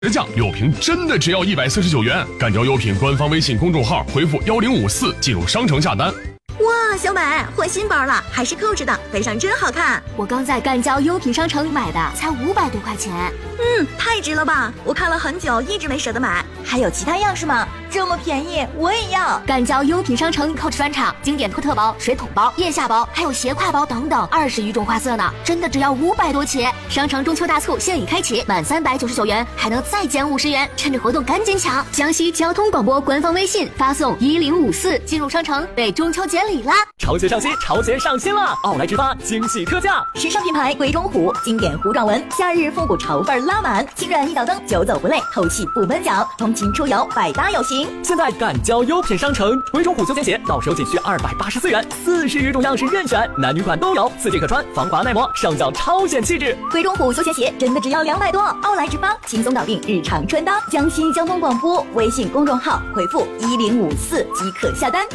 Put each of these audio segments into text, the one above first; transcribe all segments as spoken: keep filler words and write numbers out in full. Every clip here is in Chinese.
特价，优品真的只要一百四十九元。干椒优品官方微信公众号回复幺零五四进入商城下单。 哇，小美换新包了，还是扣着的，背上真好看。 我刚在干椒优品商城买的，才五百多块钱。 嗯，太值了吧！我看了很久，一直没舍得买。还有其他样式吗？这么便宜，我也要。 干椒优品商城 Coach 专场，经典托特包、水桶包、腋下包，还有斜挎包等等，二十余种花色呢，真的只要五百多起。商城中秋大促现已开启，满三百九十九元还能再减五十元，趁着活动赶紧抢！江西交通广播官方微信发送一零五四进入商城，为中秋节礼啦！ 潮鞋上新，潮鞋上新了！奥莱直发惊喜特价， 时尚品牌鬼冢虎，经典糊状纹，夏日复古潮范拉满，轻软一脚蹬，久走不累，透气不闷脚，通勤出游百搭有型。 现在干椒优品商城，鬼冢虎休闲鞋到手仅需二百八十四元，四十余种样式任选，男女款都有，四季可穿，防滑耐磨，上脚超显气质。 鬼冢虎休闲鞋真的只要两百多，奥莱直发轻松搞定日常穿搭。江西交通广播微信公众号回复一零五四即可下单。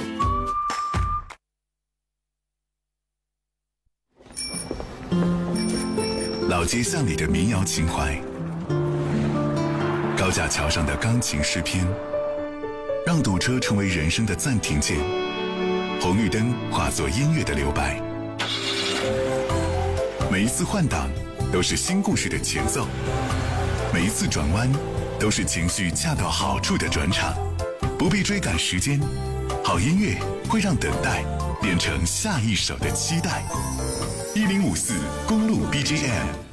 老街巷里的民谣情怀，高架桥上的钢琴诗篇，让堵车成为人生的暂停键，红绿灯化作音乐的留白。每一次换挡都是新故事的前奏，每一次转弯都是情绪恰到好处的转场。不必追赶时间，好音乐会让等待变成下一首的期待。一零五四公路 B G M。